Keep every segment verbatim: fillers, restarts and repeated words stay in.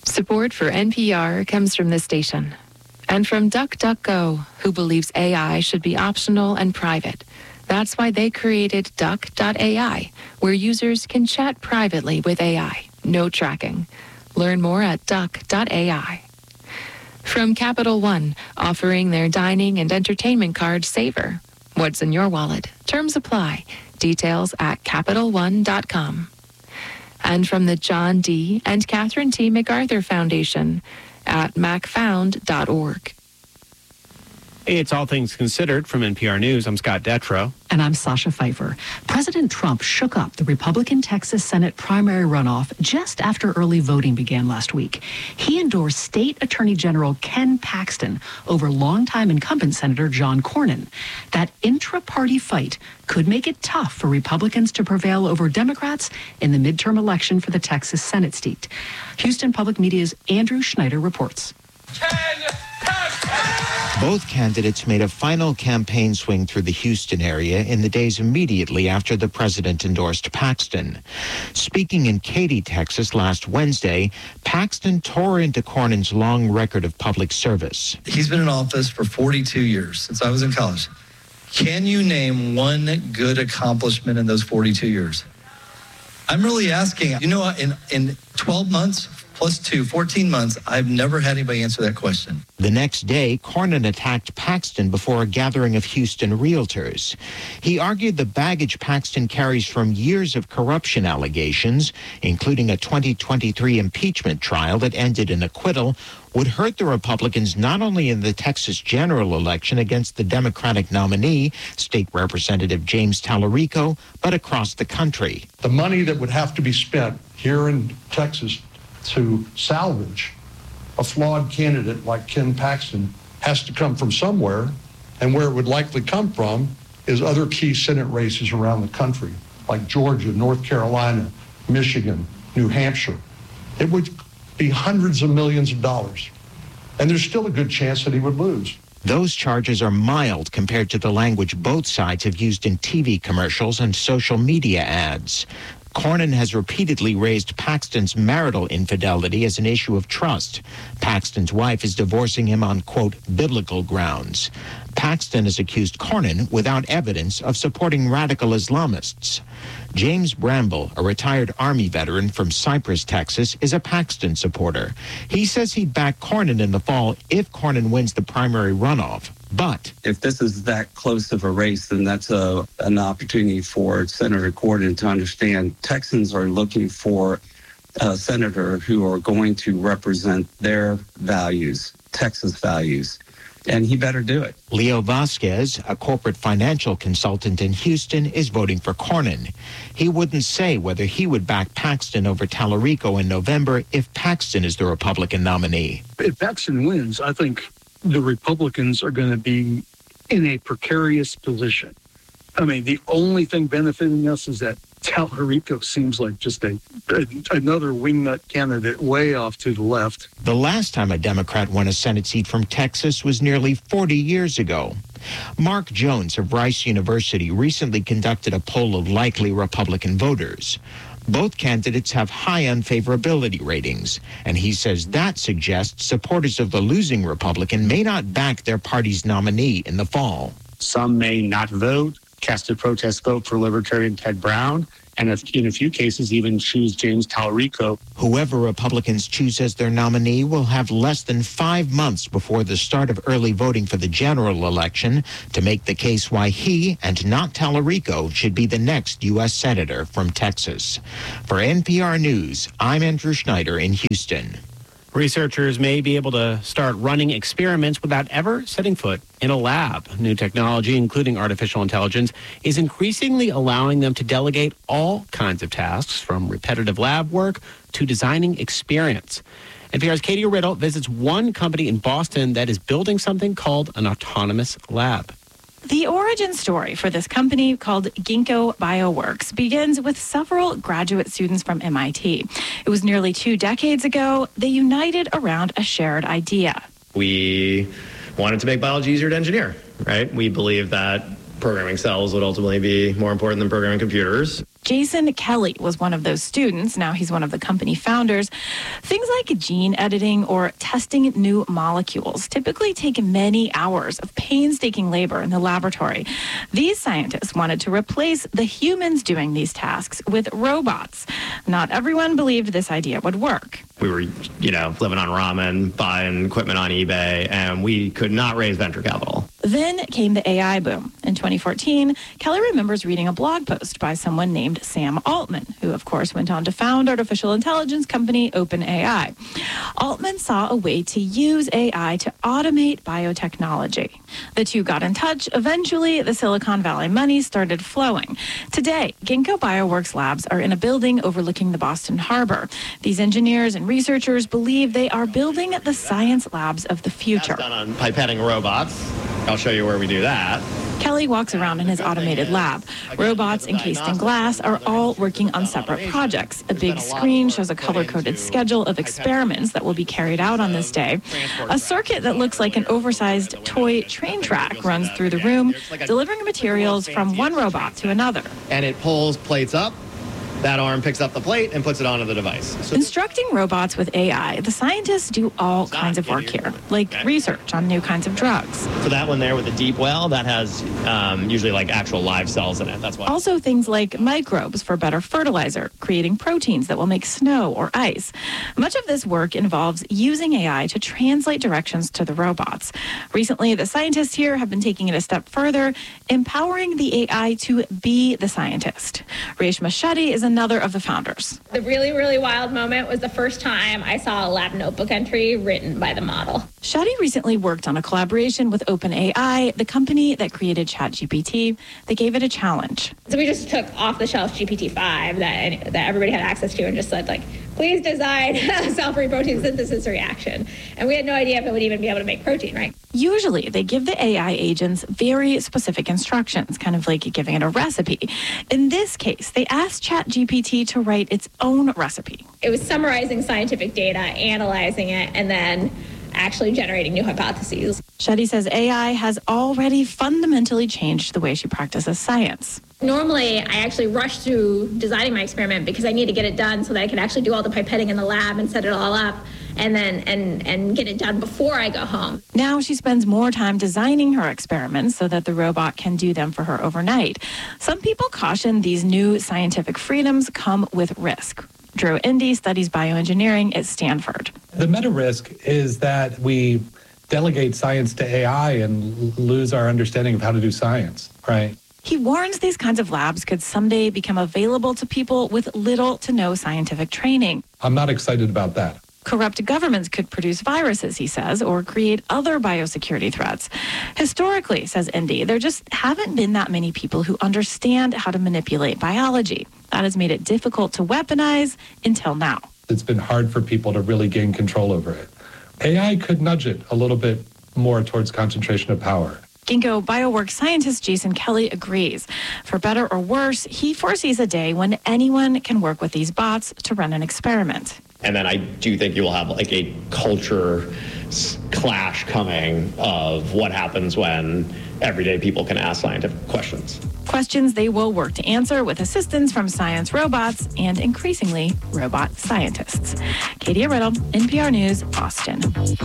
Support for N P R comes from this station and from DuckDuckGo, who believes A I should be optional and private. That's why they created Duck dot A I, where users can chat privately with A I. No tracking. Learn more at Duck dot A I. From Capital One, offering their dining and entertainment card Savor. What's in your wallet? Terms apply. Details at Capital One dot com. And from the John D. and Catherine T. MacArthur Foundation at mac found dot org. It's All Things Considered from N P R News. I'm Scott Detrow. And I'm Sasha Pfeiffer. President Trump shook up the Republican Texas Senate primary runoff just after early voting began last week. He endorsed State Attorney General Ken Paxton over longtime incumbent Senator John Cornyn. That intra-party fight could make it tough for Republicans to prevail over Democrats in the midterm election for the Texas Senate seat. Houston Public Media's Andrew Schneider reports. Both candidates made a final campaign swing through the Houston area in the days immediately after the president endorsed Paxton. Speaking in Katy, Texas last Wednesday, Paxton tore into Cornyn's long record of public service. He's been in office for forty-two years, since I was in college. Can you name one good accomplishment in those forty-two years? I'm really asking, you know, in, in twelve months, plus two, fourteen months, I've never had anybody answer that question. The next day, Cornyn attacked Paxton before a gathering of Houston realtors. He argued the baggage Paxton carries from years of corruption allegations, including a twenty twenty-three impeachment trial that ended in acquittal, would hurt the Republicans not only in the Texas general election against the Democratic nominee, State Representative James Tallarico, but across the country. The money that would have to be spent here in Texas to salvage a flawed candidate like Ken Paxton has to come from somewhere, and where it would likely come from is other key Senate races around the country, like Georgia, North Carolina, Michigan, New Hampshire. It would be hundreds of millions of dollars, and there's still a good chance that he would lose. Those charges are mild compared to the language both sides have used in T V commercials and social media ads. Cornyn has repeatedly raised Paxton's marital infidelity as an issue of trust. Paxton's wife is divorcing him on, quote, biblical grounds. Paxton has accused Cornyn, without evidence, of supporting radical Islamists. James Bramble, a retired Army veteran from Cypress, Texas, is a Paxton supporter. He says he'd back Cornyn in the fall if Cornyn wins the primary runoff. But if this is that close of a race, then that's a, an opportunity for Senator Cornyn to understand Texans are looking for a senator who are going to represent their values, Texas values, and he better do it. Leo Vasquez, a corporate financial consultant in Houston, is voting for Cornyn. He wouldn't say whether he would back Paxton over Tallarico in November if Paxton is the Republican nominee. If Paxton wins, I think the Republicans are going to be in a precarious position. I mean, the only thing benefiting us is that Tallarico seems like just a, a another wingnut candidate way off to the left. The last time a Democrat won a Senate seat from Texas was nearly forty years ago. Mark Jones of Rice University recently conducted a poll of likely Republican voters. Both candidates have high unfavorability ratings, and he says that suggests supporters of the losing Republican may not back their party's nominee in the fall. Some may not vote, cast a protest vote for Libertarian Ted Brown, and in a few cases even choose James Tallarico. Whoever Republicans choose as their nominee will have less than five months before the start of early voting for the general election to make the case why he, and not Tallarico, should be the next U S Senator from Texas. For N P R News, I'm Andrew Schneider in Houston. Researchers may be able to start running experiments without ever setting foot in a lab. New technology, including artificial intelligence, is increasingly allowing them to delegate all kinds of tasks, from repetitive lab work to designing experience. N P R's Katie Riddle visits one company in Boston that is building something called an autonomous lab. The origin story for this company, called Ginkgo Bioworks, begins with several graduate students from M I T. It was nearly two decades ago. They united around a shared idea. We wanted to make biology easier to engineer, right? We believe that programming cells would ultimately be more important than programming computers. Jason Kelly was one of those students. Now he's one of the company founders. Things like gene editing or testing new molecules typically take many hours of painstaking labor in the laboratory. These scientists wanted to replace the humans doing these tasks with robots. Not everyone believed this idea would work. We were, you know, living on ramen, buying equipment on eBay, and we could not raise venture capital. Then came the A I boom. In twenty fourteen, Kelly remembers reading a blog post by someone named Sam Altman, who, of course, went on to found artificial intelligence company OpenAI. Altman saw a way to use A I to automate biotechnology. The two got in touch. Eventually, the Silicon Valley money started flowing. Today, Ginkgo Bioworks labs are in a building overlooking the Boston Harbor. These engineers and researchers believe they are building the science labs of the future. That's done on pipetting robots. I'll show you where we do that. Kelly walks around in his automated lab. Robots encased in glass are all working on separate projects. A big screen shows a color-coded schedule of experiments that will be carried out on this day. A circuit that looks like an oversized toy train track runs through the room, delivering materials from one robot to another. And it pulls plates up. That arm picks up the plate and puts it onto the device. So Instructing robots with A I, the scientists do all kinds of work here, like research on new kinds of drugs. So that one there with the deep well, that has um, usually like actual live cells in it. That's why. Also things like microbes for better fertilizer, creating proteins that will make snow or ice. Much of this work involves using A I to translate directions to the robots. Recently, the scientists here have been taking it a step further, empowering the A I to be the scientist. Reshma Shetty is another of the founders. The really, really wild moment was the first time I saw a lab notebook entry written by the model. Shetty recently worked on a collaboration with OpenAI, the company that created ChatGPT. They gave it a challenge. So we just took off-the-shelf G P T five that, that everybody had access to and just said, like, please design a cell-free protein synthesis reaction. And we had no idea if it would even be able to make protein, right? Usually, they give the A I agents very specific instructions, kind of like giving it a recipe. In this case, they asked ChatGPT to write its own recipe. It was summarizing scientific data, analyzing it, and then actually generating new hypotheses. Shetty says A I has already fundamentally changed the way she practices science. Normally, I actually rush through designing my experiment because I need to get it done so that I can actually do all the pipetting in the lab and set it all up and then and, and get it done before I go home. Now she spends more time designing her experiments so that the robot can do them for her overnight. Some people caution these new scientific freedoms come with risk. Drew Indy studies bioengineering at Stanford. The meta risk is that we delegate science to A I and lose our understanding of how to do science, right? He warns these kinds of labs could someday become available to people with little to no scientific training. I'm not excited about that. Corrupt governments could produce viruses, he says, or create other biosecurity threats. Historically, says Indy, there just haven't been that many people who understand how to manipulate biology. That has made it difficult to weaponize until now. It's been hard for people to really gain control over it. A I could nudge it a little bit more towards concentration of power. Ginkgo Bioworks scientist Jason Kelly agrees. For better or worse, he foresees a day when anyone can work with these bots to run an experiment. And then I do think you will have like a culture clash coming of what happens when everyday people can ask scientific questions. Questions they will work to answer with assistance from science robots and increasingly robot scientists. Katie Riddle, N P R News, Boston.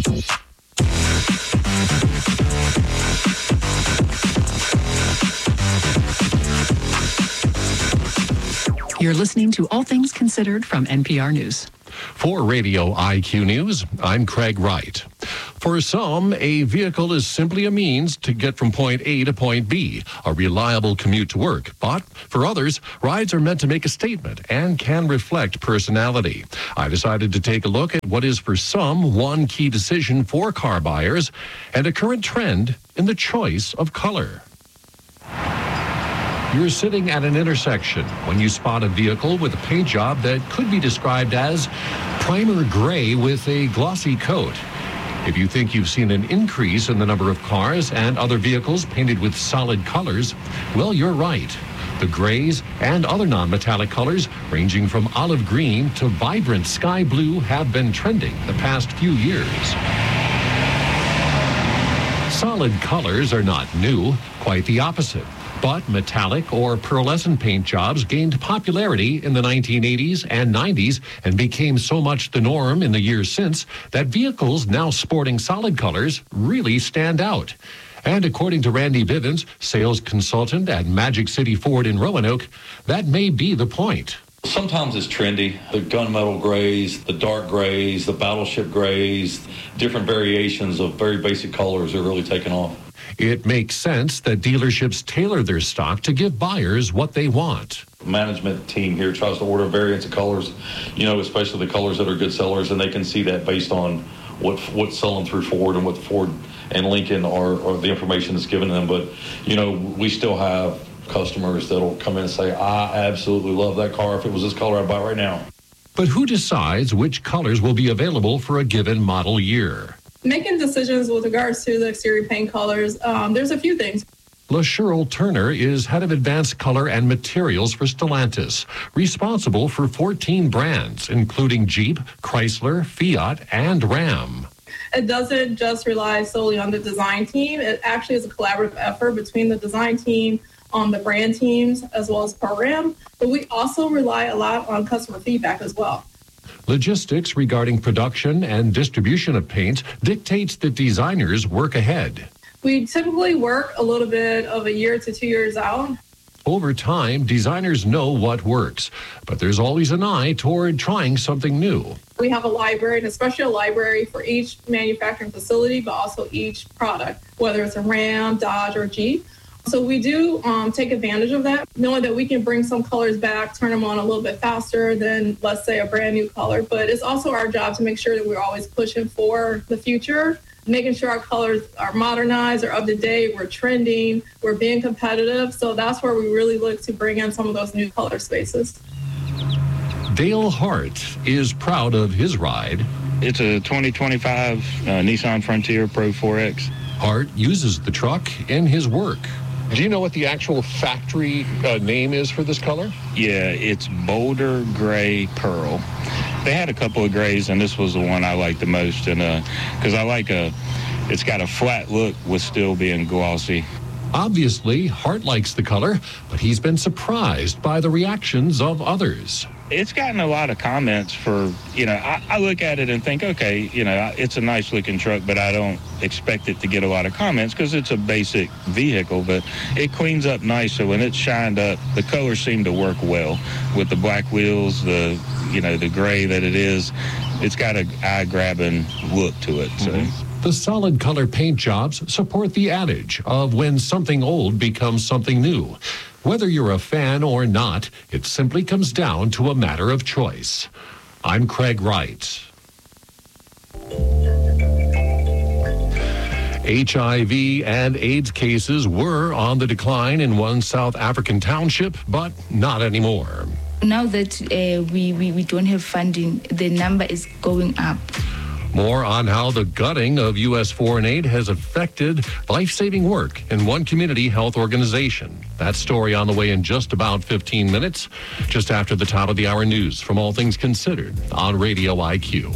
You're listening to All Things Considered from N P R News. For Radio I Q News, I'm Craig Wright. For some, a vehicle is simply a means to get from point A to point B, a reliable commute to work. But for others, rides are meant to make a statement and can reflect personality. I decided to take a look at what is for some one key decision for car buyers and a current trend in the choice of color. You're sitting at an intersection when you spot a vehicle with a paint job that could be described as primer gray with a glossy coat. If you think you've seen an increase in the number of cars and other vehicles painted with solid colors, well, you're right. The grays and other non-metallic colors, ranging from olive green to vibrant sky blue, have been trending the past few years. Solid colors are not new, quite the opposite. But metallic or pearlescent paint jobs gained popularity in the nineteen eighties and nineties and became so much the norm in the years since that vehicles now sporting solid colors really stand out. And according to Randy Bivens, sales consultant at Magic City Ford in Roanoke, that may be the point. Sometimes it's trendy. The gunmetal grays, the dark grays, the battleship grays, different variations of very basic colors are really taking off. It makes sense that dealerships tailor their stock to give buyers what they want. The management team here tries to order variants of colors, you know, especially the colors that are good sellers, and they can see that based on what what's selling through Ford and what Ford and Lincoln are, are the information that's given them. But, you know, we still have customers that'll come in and say, I absolutely love that car. If it was this color, I'd buy it right now. But who decides which colors will be available for a given model year? Making decisions with regards to the exterior paint colors, um, there's a few things. LaSherrill Turner is head of advanced color and materials for Stellantis, responsible for fourteen brands, including Jeep, Chrysler, Fiat, and Ram. It doesn't just rely solely on the design team. It actually is a collaborative effort between the design team, on the brand teams, as well as program. But we also rely a lot on customer feedback as well. Logistics regarding production and distribution of paints dictates that designers work ahead. We typically work a little bit of a year to two years out. Over time, designers know what works, but there's always an eye toward trying something new. We have a library, and especially a library for each manufacturing facility, but also each product, whether it's a Ram, Dodge, or Jeep. So we do um, take advantage of that, knowing that we can bring some colors back, turn them on a little bit faster than, let's say, a brand new color. But it's also our job to make sure that we're always pushing for the future, making sure our colors are modernized or up to date, we're trending, we're being competitive. So that's where we really look to bring in some of those new color spaces. Dale Hart is proud of his ride. It's a twenty twenty-five uh, Nissan Frontier Pro four X. Hart uses the truck in his work. Do you know what the actual factory uh, name is for this color? Yeah, it's Boulder Gray Pearl. They had a couple of grays, and this was the one I liked the most, and because uh, I like a, it's got a flat look with still being glossy. Obviously, Hart likes the color, but he's been surprised by the reactions of others. It's gotten a lot of comments for, you know, I, I look at it and think, okay, you know, it's a nice looking truck, but I don't expect it to get a lot of comments because it's a basic vehicle, but it cleans up nice. So when it's shined up, the colors seem to work well with the black wheels, the, you know, the gray that it is. It's got an eye-grabbing look to it. So. Mm-hmm. The solid color paint jobs support the adage of when something old becomes something new. Whether you're a fan or not, it simply comes down to a matter of choice. I'm Craig Wright. H I V and AIDS cases were on the decline in one South African township, but not anymore. Now that uh, we, we, we don't have funding, the number is going up. More on how the gutting of U S foreign aid has affected life-saving work in one community health organization. That story on the way in just about fifteen minutes, just after the top of the hour news from All Things Considered on Radio I Q.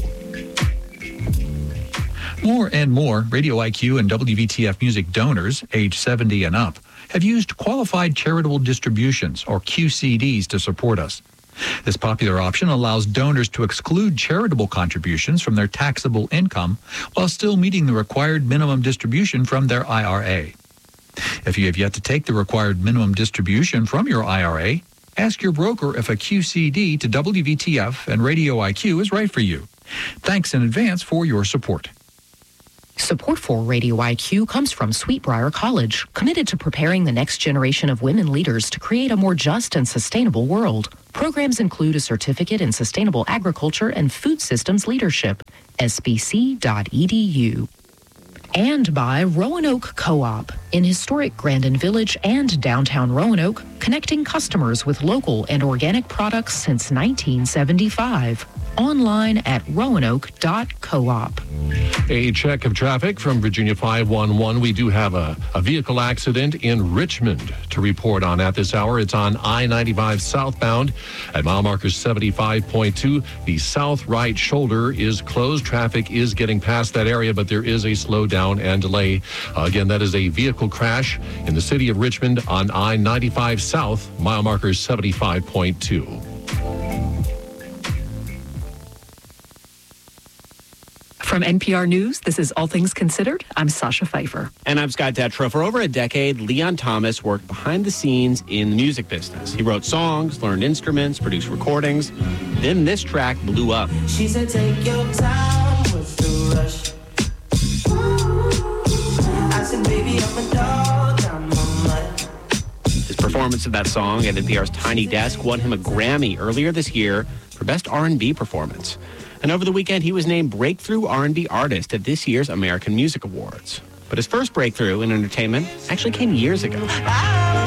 More and more Radio I Q and W V T F Music donors, age seventy and up, have used qualified charitable distributions, or Q C Ds, to support us. This popular option allows donors to exclude charitable contributions from their taxable income while still meeting the required minimum distribution from their I R A. If you have yet to take the required minimum distribution from your I R A, ask your broker if a Q C D to W V T F and Radio I Q is right for you. Thanks in advance for your support. Support for Radio I Q comes from Sweetbriar College, committed to preparing the next generation of women leaders to create a more just and sustainable world. Programs include a certificate in sustainable agriculture and food systems leadership. S B C dot E D U. And by Roanoke Co-op, in historic Grandin Village and downtown Roanoke, connecting customers with local and organic products since nineteen seventy-five. online at roanoke dot coop. A check of traffic from Virginia five one one. We do have a, a vehicle accident in Richmond to report on at this hour. It's on I ninety-five southbound at mile marker seventy-five point two. The south right shoulder is closed. Traffic is getting past that area, but there is a slowdown and delay. Uh, again, that is a vehicle crash in the city of Richmond on I ninety-five south, mile marker seventy-five point two. From N P R News, this is All Things Considered. I'm Sasha Pfeiffer. And I'm Scott Detrow. For over a decade, Leon Thomas worked behind the scenes in the music business. He wrote songs, learned instruments, produced recordings. Then this track blew up. She said, take your time with the rush. I said, baby, I'm a dog, I'm a mutt. His performance of that song at N P R's Tiny Desk won him a Grammy earlier this year for Best R and B Performance. And over the weekend, he was named Breakthrough R and B Artist at this year's American Music Awards. But his first breakthrough in entertainment actually came years ago.